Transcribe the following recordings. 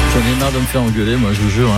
J'en ai marre de me faire engueuler, moi, je vous jure.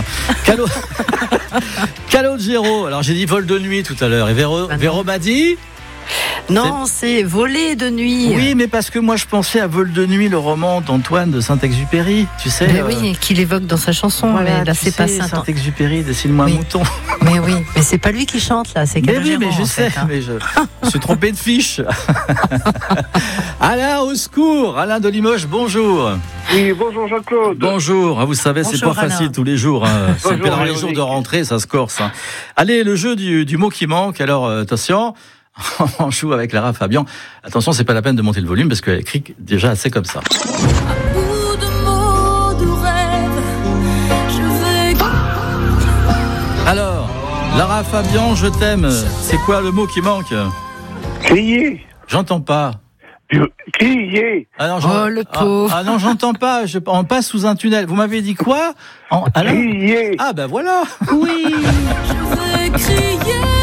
Calogero. Alors, j'ai dit vol de nuit tout à l'heure. Et Véro m'a dit... Non, c'est Voler de nuit. Oui, mais parce que moi, je pensais à Vol de nuit, le roman d'Antoine de Saint-Exupéry. Tu sais. Mais oui, qu'il évoque dans sa chanson. Voilà, mais là, c'est pas Saint-Exupéry, dessine-moi un mouton. Mais oui, mais c'est pas lui qui chante, là. C'est Calogero. Mais je sais, mais je me suis trompé de fiche. Alain, au secours. Alain de Limoges, bonjour. Oui, bonjour Jean-Claude. Bonjour, vous savez, c'est pas facile tous les jours. C'est les jours de rentrée, ça se corse. Allez, le jeu du mot qui manque. Alors, attention, on joue avec Lara Fabian. Attention, c'est pas la peine de monter le volume parce qu'elle écrit déjà assez comme ça. Alors, Lara Fabian, je t'aime. C'est quoi le mot qui manque ? Crier. J'entends pas. Crier. Alors, le pauvre. Ah non, j'entends pas. On passe sous un tunnel. Vous m'avez dit quoi ? Crier. Ah ben voilà. Oui. Je veux crier.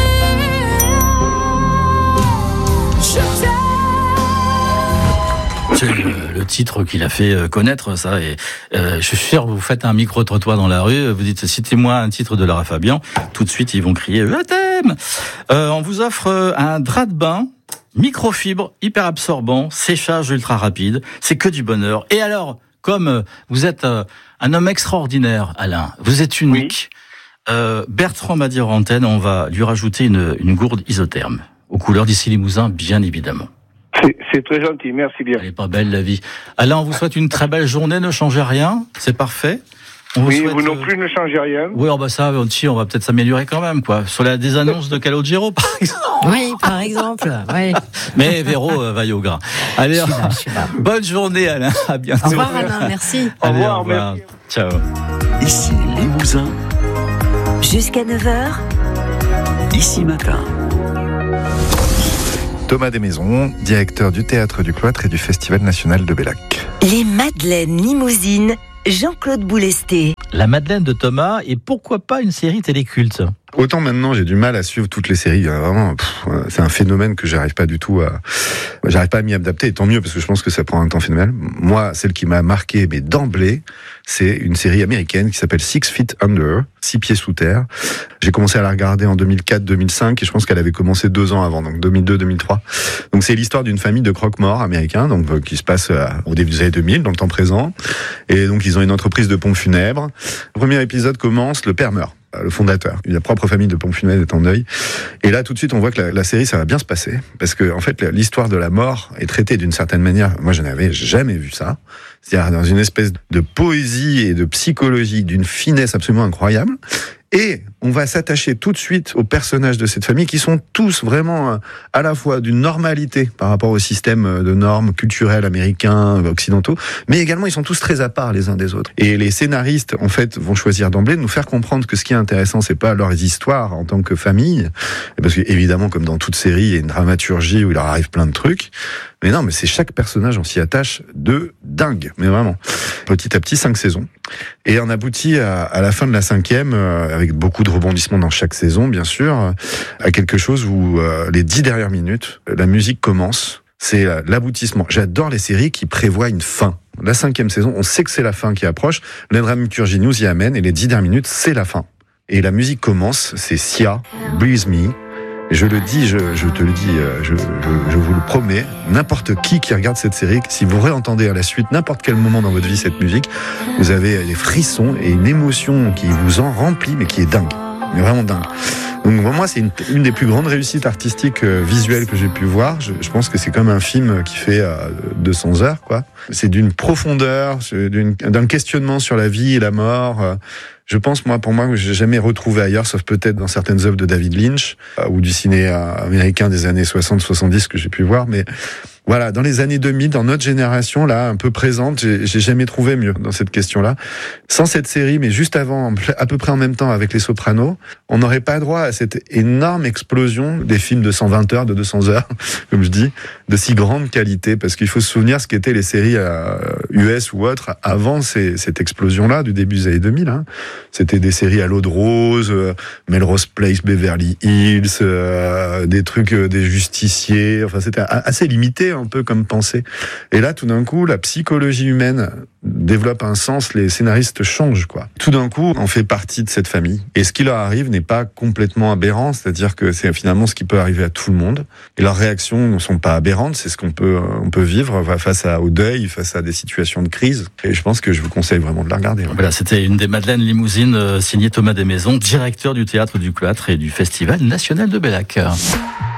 C'est le titre qu'il a fait connaître, ça. Et je suis sûr, vous faites un micro-trottoir dans la rue, vous dites, citez-moi un titre de Lara Fabian. Tout de suite, ils vont crier, je t'aime. On vous offre un drap de bain, microfibre, hyper absorbant, séchage ultra rapide. C'est que du bonheur. Et alors, comme vous êtes un homme extraordinaire, Alain, vous êtes unique. Oui. Bertrand m'a dit en antenne, on va lui rajouter une gourde isotherme, aux couleurs d'Issy Limousin, bien évidemment. C'est très gentil, merci bien. Elle est pas belle, la vie. Alain, on vous souhaite une très belle journée, ne changez rien, c'est parfait. Vous non plus ne changez rien. Oui, on va peut-être s'améliorer quand même, quoi. Sur des annonces de Calogero, par exemple. Oui, par exemple. Oui. Mais Véro va au grain. Allez, je suis là. Bonne journée, Alain. À bientôt. Au revoir, Alain. Merci. Allez, au revoir. Merci. Ciao. Ici Limousin. Jusqu'à 9h. Ici Matin. Thomas Desmaisons, directeur du Théâtre du Cloître et du Festival National de Bellac. Les Madeleines Limousines, Jean-Claude Boulesté. La Madeleine de Thomas, et pourquoi pas une série téléculte ? Autant maintenant, j'ai du mal à suivre toutes les séries. Vraiment, c'est un phénomène que j'arrive pas à m'y adapter. Et tant mieux, parce que je pense que ça prend un temps phénoménal. Moi, celle qui m'a marqué, mais d'emblée, c'est une série américaine qui s'appelle 6 Feet Under, 6 pieds sous terre. J'ai commencé à la regarder en 2004-2005 et je pense qu'elle avait commencé 2 ans avant, donc 2002-2003. Donc c'est l'histoire d'une famille de croque-morts américains, donc qui se passe au début des années 2000, dans le temps présent. Et donc ils ont une entreprise de pompes funèbres. Le premier épisode commence, le père meurt. Le fondateur, la propre famille de pompes funèbres est en deuil. Et là, tout de suite, on voit que la série, ça va bien se passer. Parce que, en fait, l'histoire de la mort est traitée d'une certaine manière. Moi, je n'avais jamais vu ça. C'est-à-dire dans une espèce de poésie et de psychologie, d'une finesse absolument incroyable. Et on va s'attacher tout de suite aux personnages de cette famille qui sont tous vraiment à la fois d'une normalité par rapport au système de normes culturelles américains, occidentaux, mais également ils sont tous très à part les uns des autres. Et les scénaristes, en fait, vont choisir d'emblée de nous faire comprendre que ce qui est intéressant, c'est pas leurs histoires en tant que famille, parce que évidemment, comme dans toute série, il y a une dramaturgie où il leur arrive plein de trucs. Mais non, mais c'est chaque personnage, on s'y attache de dingue, mais vraiment. Petit à petit, 5 saisons. Et on aboutit à la fin de la 5e, avec beaucoup de rebondissements dans chaque saison, bien sûr, à quelque chose où les 10 dernières minutes, la musique commence. C'est l'aboutissement. J'adore les séries qui prévoient une fin. La 5e saison, on sait que c'est la fin qui approche. La dramaturgie nous y amène et les 10 dernières minutes, c'est la fin. Et la musique commence, c'est Sia, Breathe Me. Et je le dis, je te le dis, je vous le promets, n'importe qui regarde cette série, si vous réentendez à la suite n'importe quel moment dans votre vie cette musique, vous avez des frissons et une émotion qui vous en remplit, mais qui est dingue, mais vraiment dingue. Donc moi, c'est une des plus grandes réussites artistiques visuelles que j'ai pu voir. Je pense que c'est comme un film qui fait 200 heures, quoi. C'est d'une profondeur, d'un questionnement sur la vie et la mort. Je pense, pour moi, que j'ai jamais retrouvé ailleurs, sauf peut-être dans certaines œuvres de David Lynch, ou du ciné américain des années 60-70 que j'ai pu voir, mais voilà, dans les années 2000, dans notre génération, là, un peu présente, j'ai jamais trouvé mieux dans cette question-là. Sans cette série, mais juste avant, à peu près en même temps avec Les Sopranos, on n'aurait pas droit à cette énorme explosion des films de 120 heures, de 200 heures, comme je dis, de si grande qualité, parce qu'il faut se souvenir ce qu'étaient les séries US ou autres avant cette explosion-là, du début des années 2000, hein. C'était des séries à l'eau de rose, Melrose Place, Beverly Hills, des trucs des justiciers. Enfin, c'était assez limité un peu comme pensée. Et là, tout d'un coup, la psychologie humaine développe un sens, les scénaristes changent, quoi. Tout d'un coup, on fait partie de cette famille. Et ce qui leur arrive n'est pas complètement aberrant, c'est-à-dire que c'est finalement ce qui peut arriver à tout le monde. Et leurs réactions ne sont pas aberrantes, c'est ce qu'on peut vivre face au deuil, face à des situations de crise. Et je pense que je vous conseille vraiment de la regarder. Ouais. Voilà, c'était une des Madeleines Limousines signée Thomas Desmaisons, directeur du Théâtre du Cloître et du Festival National de Bellac.